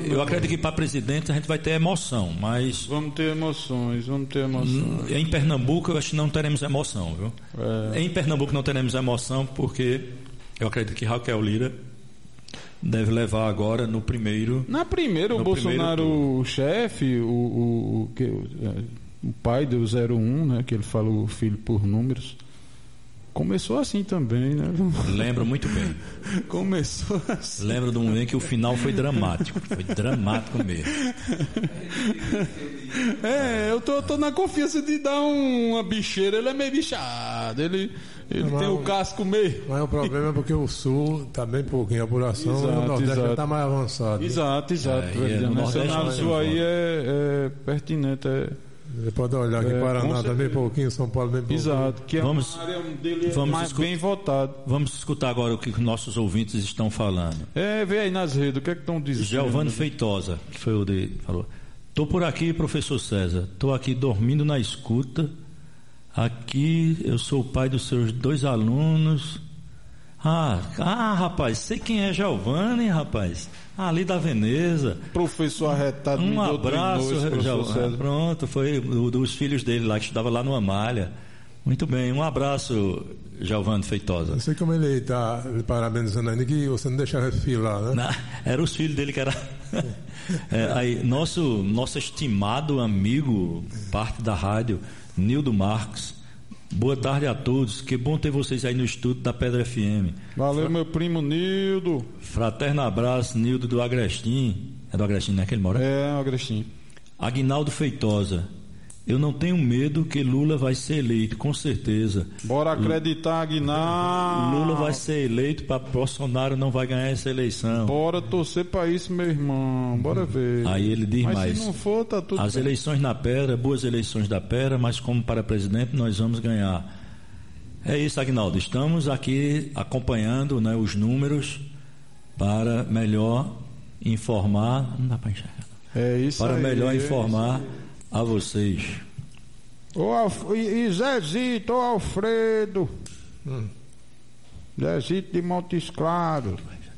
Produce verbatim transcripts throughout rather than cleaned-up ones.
Eu acredito que para presidente a gente vai ter emoção, mas... Vamos ter emoções, vamos ter emoções. Em Pernambuco eu acho que não teremos emoção, viu? É. Em Pernambuco não teremos emoção porque eu acredito que Raquel Lira deve levar agora no primeiro... Na primeira, o Bolsonaro, o chefe, o, o, o, que, o pai do zero um, né, que ele fala o filho por números, começou assim também, né? Lembro muito bem. Começou assim. Lembro de um momento que o final foi dramático. Foi dramático mesmo. É, eu tô, tô na confiança de dar um, uma bicheira. Ele é meio bichado. Ele, ele tem o casco meio. Mas o problema é porque o Sul tá bem pouquinho a população, exato, e o Nordeste já tá mais avançado. Exato, exato. É, é, o cenário Sul aí é, é pertinente. É... Você pode olhar aqui, é, Paraná também pouquinho, São Paulo bem pouquinho. Exato, que vamos, a área dele é vamos mais escutar, bem votado. Vamos escutar agora o que os nossos ouvintes estão falando. É, vê aí nas redes, o que é que estão dizendo? Giovanni Feitosa, que foi o de falou. Tô por aqui, professor César. Tô aqui dormindo na escuta. Aqui eu sou o pai dos seus dois alunos. Ah, ah, rapaz, sei quem é Giovanni, rapaz. Ah, ali da Veneza. Professor arretado. Um abraço, Giovanni. Pronto, foi o dos filhos dele lá, que estudava lá no Amália. Muito bem, um abraço, Giovanni Feitosa. Não sei como ele está parabenizando ainda, que você não deixava filar, né? Não, era os filhos dele que era... é, aí, nosso, nosso estimado amigo, parte da rádio, Nildo Marques. Boa tarde a todos, que bom ter vocês aí no estúdio da Pedra F M. Valeu, Fra... meu primo Nildo. Fraterno abraço, Nildo do Agrestim. É do Agrestim, né, que ele mora? É, Agrestim. Aguinaldo Feitosa. Eu não tenho medo que Lula vai ser eleito, com certeza. Bora acreditar, Aguinaldo. Lula vai ser eleito, para Bolsonaro não vai ganhar essa eleição. Bora torcer para isso, meu irmão. Bora ver. Aí ele diz mas mais. Se não for, tá tudo As bem. Eleições na Pedra, boas eleições da Pedra, mas como para presidente nós vamos ganhar. É isso, Aguinaldo. Estamos aqui acompanhando, né, os números para melhor informar. Não dá para enxergar. É isso Para aí, melhor é informar a vocês. Ô Alf... E Zezito, ô Alfredo. Hum. Zezito de Montes Claros.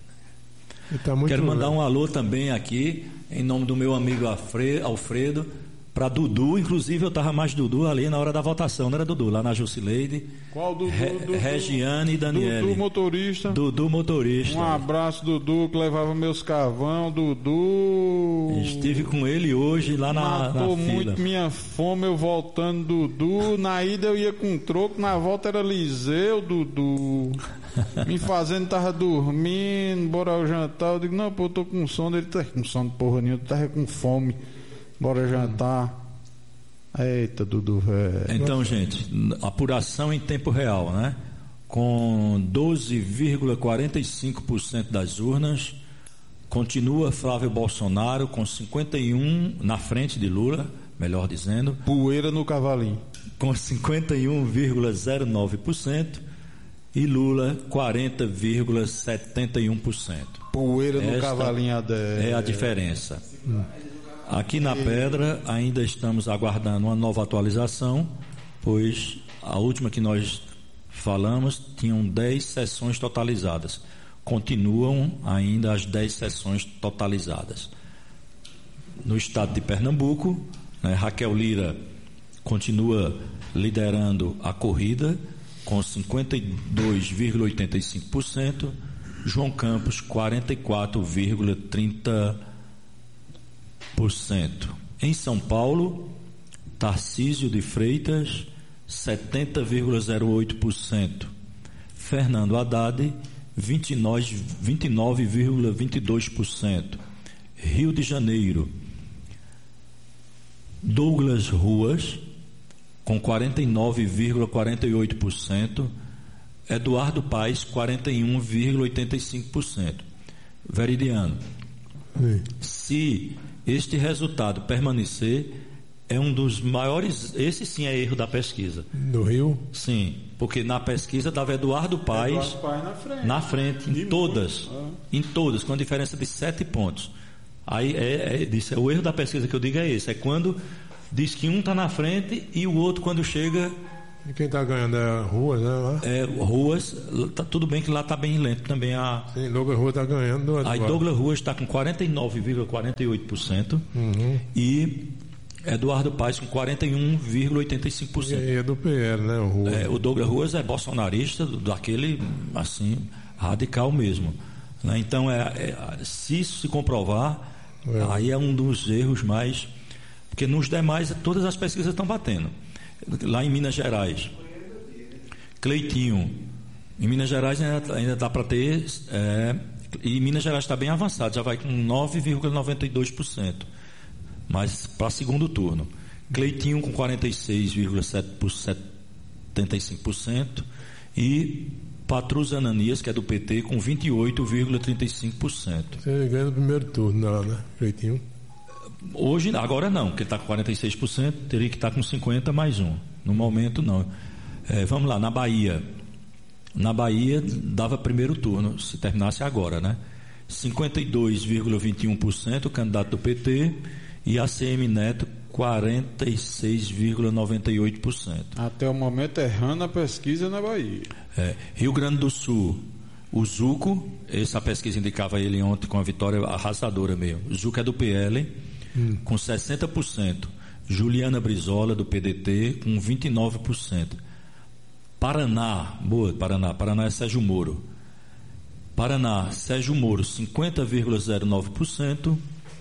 Tá muito Quero mandar bem. um alô também aqui, em nome do meu amigo Alfredo, para Dudu. Inclusive eu estava mais Dudu ali na hora da votação, não era Dudu? Lá na Jusileide. Qual Dudu? Re, Dudu Regiane e Daniele. Dudu motorista. Dudu motorista. Um abraço, Dudu, que levava meus carvão. Dudu. Estive com ele hoje lá na, Matou na fila. muito minha fome eu voltando, Dudu. Na ida eu ia com troco, na volta era Liseu, Dudu. Me fazendo, tava dormindo, bora ao jantar. Eu digo, não, pô, eu tô com sono. Ele tá com sono, porra nenhuma, eu tava com fome. Bora jantar. Eita, Dudu, velho. Então, gente, apuração em tempo real, né? Com doze vírgula quarenta e cinco por cento das urnas, continua Flávio Bolsonaro com cinquenta e um na frente de Lula, melhor dizendo. Poeira no cavalinho. Com cinquenta e um vírgula zero nove por cento e Lula quarenta vírgula setenta e um por cento. Poeira no Esta cavalinho adé. É a diferença. Hum. Aqui na Pedra ainda estamos aguardando uma nova atualização, pois a última que nós falamos tinham dez sessões totalizadas. Continuam ainda as dez sessões totalizadas. No estado de Pernambuco, né, Raquel Lira continua liderando a corrida com cinquenta e dois vírgula oitenta e cinco por cento, João Campos quarenta e quatro vírgula trinta por cento. Em São Paulo, Tarcísio de Freitas setenta vírgula zero oito por cento, Fernando Haddad vinte e nove vírgula vinte e dois por cento, Rio de Janeiro, Douglas Ruas com quarenta e nove vírgula quarenta e oito por cento, Eduardo Paes quarenta e um vírgula oitenta e cinco por cento. Veridiano, sim. Se este resultado permanecer, é um dos maiores, esse sim é erro da pesquisa. No Rio? Sim, porque na pesquisa dava Eduardo Paes, Eduardo Paes na frente, na frente em todas, em todas, com a diferença de sete pontos. Aí é, é, disse, o erro da pesquisa que eu digo é esse, é quando diz que um está na frente e o outro quando chega E quem está ganhando é Ruas, né? Lá? É, Ruas, tá, tudo bem que lá está bem lento também. A, Sim, Douglas Ruas está ganhando. A Douglas Ruas está com quarenta e nove vírgula quarenta e oito por cento uhum. e Eduardo Paes com quarenta e um vírgula oitenta e cinco por cento. E é do P L, né? O, Ruas. É, o Douglas Ruas é bolsonarista, daquele, assim, radical mesmo. Né? Então, é, é, se isso se comprovar, é. aí é um dos erros mais... Porque nos demais, todas as pesquisas estão batendo. Lá em Minas Gerais, Cleitinho, em Minas Gerais ainda, ainda dá para ter, é, e Minas Gerais está bem avançado, já vai com nove vírgula noventa e dois por cento, mas para segundo turno. Cleitinho com quarenta e seis vírgula setenta e cinco por cento e Patrus Ananias, que é do P T, com vinte e oito vírgula trinta e cinco por cento. Você ganha no primeiro turno, não, né, Cleitinho? Hoje, agora não, porque ele está com quarenta e seis por cento, teria que estar com cinquenta mais um. No momento, não. É, vamos lá, na Bahia. Na Bahia, dava primeiro turno, se terminasse agora, né? cinquenta e dois vírgula vinte e um por cento, o candidato do P T, e A C M Neto, quarenta e seis vírgula noventa e oito por cento. Até o momento, errando a pesquisa na Bahia. É, Rio Grande do Sul, o Zuco, essa pesquisa indicava ele ontem com a vitória arrasadora mesmo. O Zuco é do P L, hum. com sessenta por cento. Juliana Brizola, do P D T, com vinte e nove por cento. Paraná, boa, Paraná, Paraná é Sérgio Moro. Paraná, Sérgio Moro, cinquenta vírgula zero nove por cento.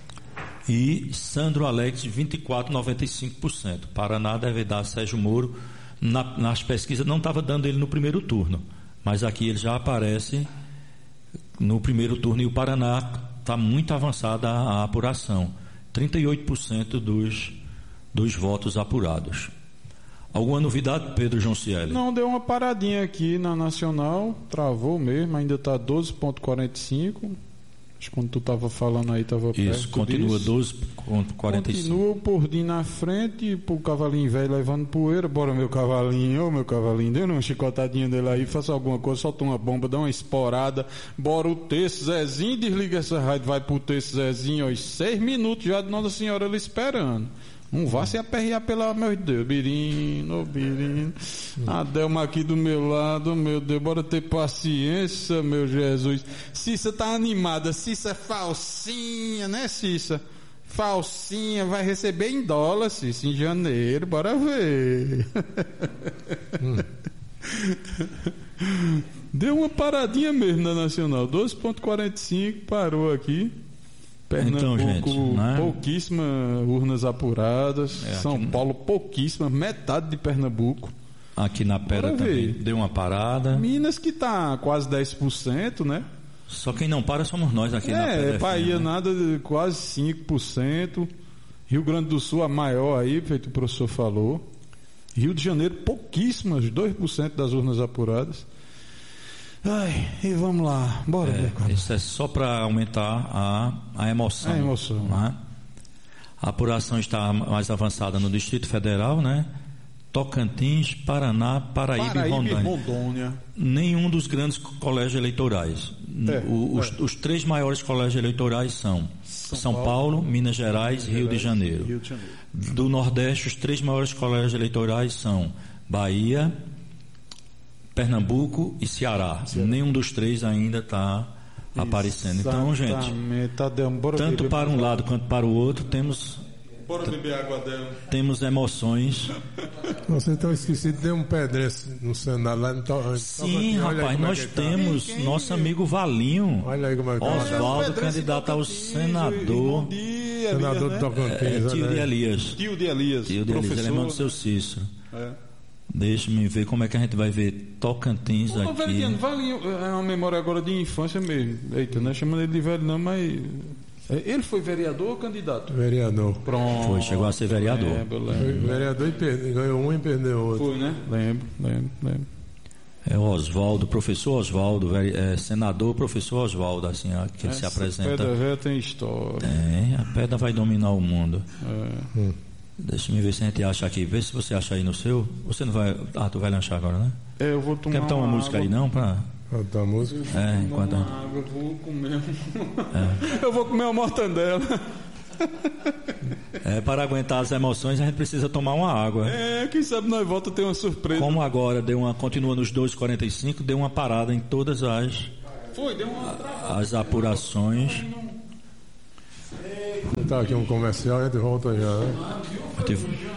E Sandro Alex, vinte e quatro vírgula noventa e cinco por cento. Paraná deve dar Sérgio Moro. Na, nas pesquisas não estava dando ele no primeiro turno, mas aqui ele já aparece no primeiro turno, e o Paraná está muito avançada a, a apuração. trinta e oito por cento dos, dos votos apurados. Alguma novidade, Pedro Joncieli? Não, deu uma paradinha aqui na Nacional, travou mesmo, ainda está doze vírgula quarenta e cinco. Acho que quando tu estava falando aí estava perto. Isso, continua disso. doze vírgula quarenta e cinco. Continua o Pordim na frente, o cavalinho velho levando poeira. Bora, meu cavalinho, ô meu cavalinho, dê uma chicotadinha dele aí, faça alguma coisa, solta uma bomba, dá uma esporada. Bora o texto, Zezinho, desliga essa rádio, vai pro texto, Zezinho, ó, seis minutos já de Nossa Senhora ali esperando. Não vá se aperrear, pelo amor de Deus. Birino, Birino. A Delma aqui do meu lado, meu Deus. Bora ter paciência, meu Jesus. Cissa tá animada. Cissa é falsinha, né, Cissa? Falsinha, vai receber em dólar, Cissa, em janeiro. Bora ver. Hum. Deu uma paradinha mesmo na Nacional. doze vírgula quarenta e cinco, parou aqui. Pernambuco, então, gente, né? Pouquíssimas urnas apuradas. É, São Paulo, pouquíssimas, metade de Pernambuco. Aqui na Pedra também deu uma parada. Minas que está quase dez por cento, né? Só quem não para somos nós aqui é, na Pedra. É, Bahia, né? Nada, quase cinco por cento. Rio Grande do Sul, a maior aí, feito o professor falou. Rio de Janeiro, pouquíssimas, dois por cento das urnas apuradas. Ai, e vamos lá, bora. É, isso é só para aumentar a, a emoção. A emoção. Né? A apuração está mais avançada no Distrito Federal, né? Tocantins, Paraná, Paraíba, Paraíba e Rondônia. Rondônia. Nenhum dos grandes colégios eleitorais. É, o, os, é. os três maiores colégios eleitorais são São, São Paulo, Paulo, Minas Gerais e Rio, de Janeiro. Rio de Janeiro. Do Nordeste, os três maiores colégios eleitorais são Bahia, Pernambuco e Ceará. Ceará. Nenhum dos três ainda está aparecendo. Então, gente, tá tanto para um lado quanto para o outro, temos Bora beber água dela. Temos emoções. Você está esquecido de um pedrense no Senado lá. Então, sim, rapaz, nós é temos quem, quem? nosso amigo Valinho. Olha aí como é que Oswaldo, candidato ao senador. Dia, senador de Tocantins. É, tio de Elias. Tio de Elias. Tio de Elias, ele é irmão do seu Cícero. É. Deixa-me ver como é que a gente vai ver Tocantins Pô, aqui. Velhinho, Valinho é uma memória agora de infância mesmo. Eita, não é chamando ele de velho não, mas... Ele foi vereador ou candidato? Vereador. Pronto. Foi, chegou a ser vereador. Lembro, lembro. Foi vereador e perde, ganhou um e perdeu outro. Foi, né? Lembro, lembro, lembro. É o Oswaldo, professor Oswaldo, é, senador, professor Oswaldo, assim, que ele se apresenta. A pedra velha tem história. Tem, a pedra vai dominar o mundo. É. Hum. Deixa eu ver se a gente acha aqui. Vê se você acha aí no seu. Você não vai. Ah, tu vai lanchar agora, né? É, eu vou tomar. Quer botar uma, uma música água. aí, não? Pra... Cantar a música? Eu é, vou enquanto. Uma água, eu vou comer. É. Eu vou comer uma mortandela. É, para aguentar as emoções, a gente precisa tomar uma água. É, quem sabe nós volta a ter uma surpresa. Como agora deu uma, continua nos dois e quarenta e cinco, deu uma parada em todas as, Foi, deu uma as apurações. Tá aqui um comercial, a gente volta já, né? Tive...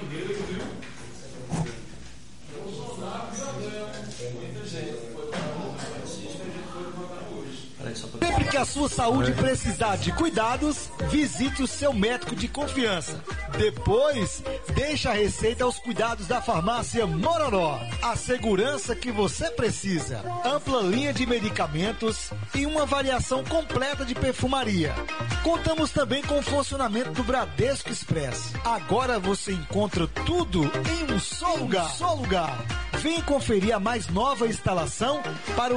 Sempre que a sua saúde precisar de cuidados, visite o seu médico de confiança. Depois, deixe a receita aos cuidados da farmácia Mororó. A segurança que você precisa. Ampla linha de medicamentos e uma variação completa de perfumaria. Contamos também com o funcionamento do Bradesco Express. Agora você encontra tudo em um só lugar. Só lugar. Vem conferir a mais nova instalação para o